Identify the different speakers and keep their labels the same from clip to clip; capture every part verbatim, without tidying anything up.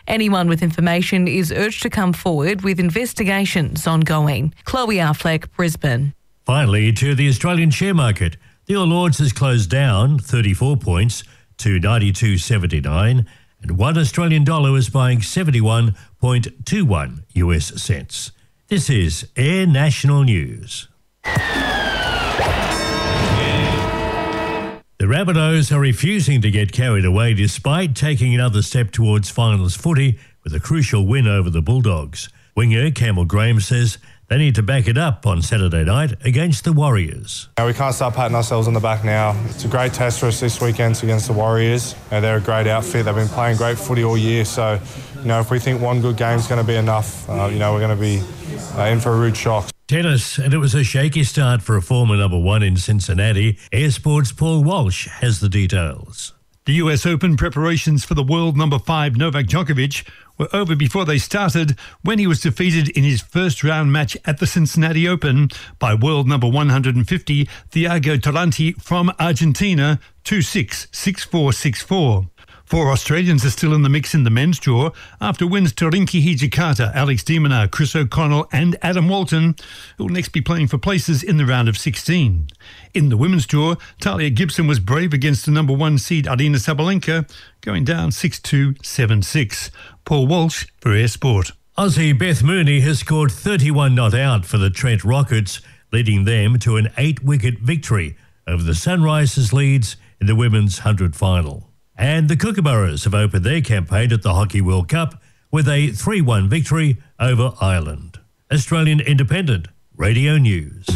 Speaker 1: Anyone with information is urged to come forward with investigations ongoing. Chloe Affleck, Brisbane.
Speaker 2: Finally, to the Australian share market. The All Ords has closed down thirty-four points to ninety-two seventy-nine, and one Australian dollar is buying seventy-one point two one U S cents. This is Air National News. The Rabbitohs are refusing to get carried away despite taking another step towards finals footy with a crucial win over the Bulldogs. Winger Campbell Graham says they need to back it up on Saturday night against the Warriors.
Speaker 3: We can't start patting ourselves on the back now. It's a great test for us this weekend against the Warriors. You know, they're a great outfit. They've been playing great footy all year. So, you know, if we think one good game's going to be enough, uh, you know, we're going to be uh, in for a rude shock.
Speaker 2: Tennis, and it was a shaky start for a former number one in Cincinnati. Air Sports' Paul Walsh has the details.
Speaker 4: The U S Open preparations for the world number five Novak Djokovic were over before they started when he was defeated in his first round match at the Cincinnati Open by world number one hundred fifty Thiago Taranti from Argentina two six, six four, six four. Four Australians are still in the mix in the men's draw after wins to Rinky Hijikata, Alex de Minaur, Chris O'Connell and Adam Walton, who will next be playing for places in the round of sixteen. In the women's draw, Talia Gibson was brave against the number one seed Aryna Sabalenka, going down six two, seven six. Paul Walsh for Air Sport.
Speaker 2: Aussie Beth Mooney has scored thirty-one not out for the Trent Rockets, leading them to an eight-wicket victory over the Sunrisers Leeds in the women's hundred final. And the Kookaburras have opened their campaign at the Hockey World Cup with a three one victory over Ireland. Australian Independent Radio News.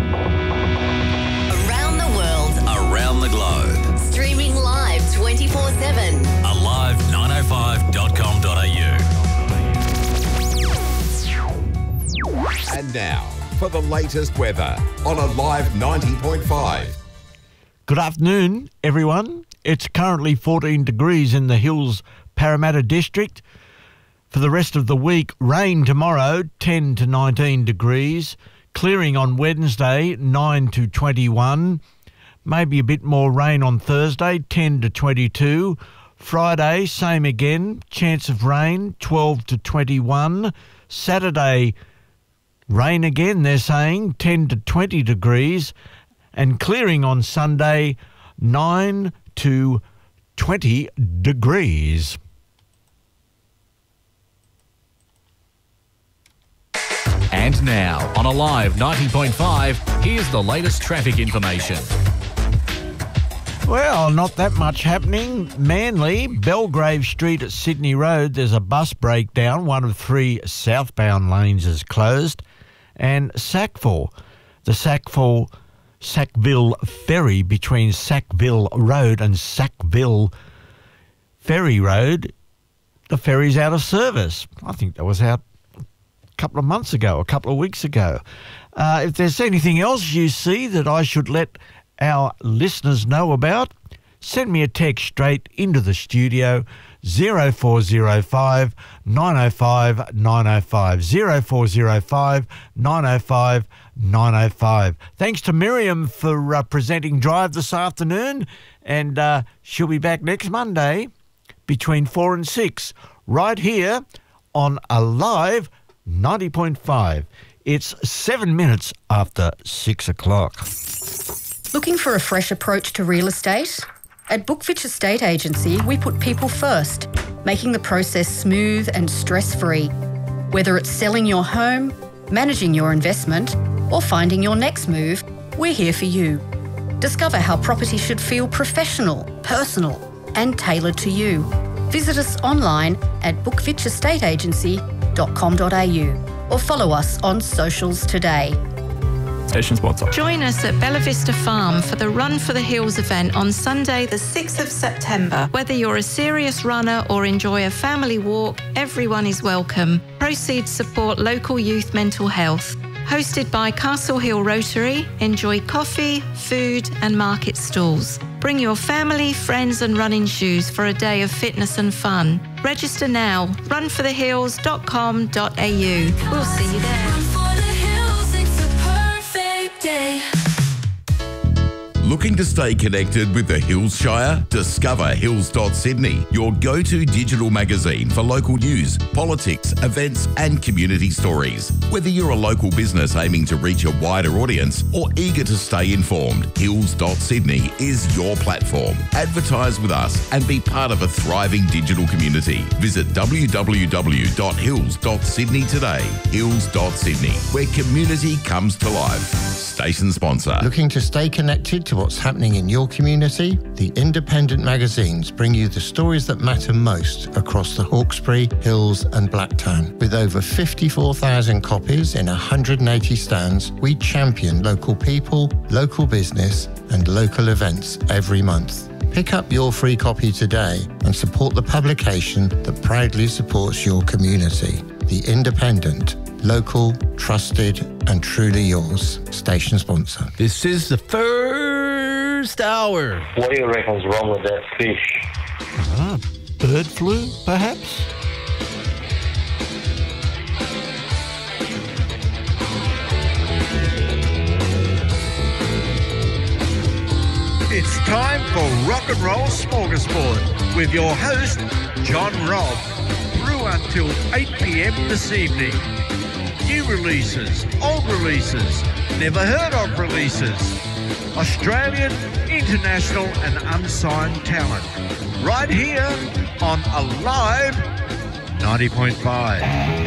Speaker 5: Around the world, around the globe. Streaming live twenty-four seven.
Speaker 6: Alive nine oh five dot com dot a u.
Speaker 7: And now for the latest weather on Alive ninety point five.
Speaker 8: Good afternoon, everyone. It's currently fourteen degrees in the Hills Parramatta district. For the rest of the week, rain tomorrow, ten to nineteen degrees. Clearing on Wednesday, nine to twenty-one. Maybe a bit more rain on Thursday, ten to twenty-two. Friday, same again. Chance of rain, twelve to twenty-one. Saturday, rain again, they're saying, ten to twenty degrees. And clearing on Sunday, nine to twenty degrees.
Speaker 6: And now, on Alive ninety point five, here's the latest traffic information.
Speaker 8: Well, not that much happening. Manly, Belgrave Street at Sydney Road, there's a bus breakdown. One of three southbound lanes is closed. And Sackville, the Sackville Sackville Ferry between Sackville Road and Sackville Ferry Road, the ferry's out of service. I think that was out a couple of months ago, a couple of weeks ago. Uh, if there's anything else you see that I should let our listeners know about, send me a text straight into the studio, zero four zero five, nine oh five, nine oh five, zero four zero five, nine oh five, nine oh five. Thanks to Miriam for uh, presenting Drive this afternoon, and uh, she'll be back next Monday between four and six, right here on Alive ninety point five. It's seven minutes after six o'clock.
Speaker 9: Looking for a fresh approach to real estate? At Bookfitch Estate Agency, we put people first, making the process smooth and stress-free. Whether it's selling your home, managing your investment, or finding your next move, we're here for you. Discover how property should feel professional, personal, and tailored to you. Visit us online at bookfitch estate agency dot com dot a u or follow us on socials today.
Speaker 10: Station sponsor.
Speaker 11: Join us at Bella Vista Farm for the Run for the Hills event on Sunday the sixth of September. Whether you're a serious runner or enjoy a family walk, everyone is welcome. Proceeds support local youth mental health. Hosted by Castle Hill Rotary, enjoy coffee, food and market stalls. Bring your family, friends and running shoes for a day of fitness and fun. Register now, run for the hills dot com dot a u. We'll see you there.
Speaker 12: Day. Looking to stay connected with the Hills Shire? Discover hills dot sydney, your go-to digital magazine for local news, politics, events and community stories. Whether you're a local business aiming to reach a wider audience or eager to stay informed, hills dot sydney is your platform. Advertise with us and be part of a thriving digital community. Visit w w w dot hills dot sydney today. hills dot sydney, where community comes to life. Station sponsor.
Speaker 13: Looking to stay connected to what's happening in your community? The independent magazines bring you the stories that matter most across the Hawkesbury, Hills and Blacktown. With over fifty-four thousand copies in one hundred eighty stands, we champion local people, local business and local events every month. Pick up your free copy today and support the publication that proudly supports your community. The Independent. Local, trusted and truly yours. Station sponsor.
Speaker 8: This is the first hour.
Speaker 14: What do you reckon's wrong with that fish?
Speaker 8: Ah, bird flu, perhaps?
Speaker 15: It's time for Rock and Roll Smorgasbord with your host, John Robb, through until eight p m this evening. New releases, old releases, never heard of releases, Australian, international and unsigned talent. Right here on Alive ninety point five.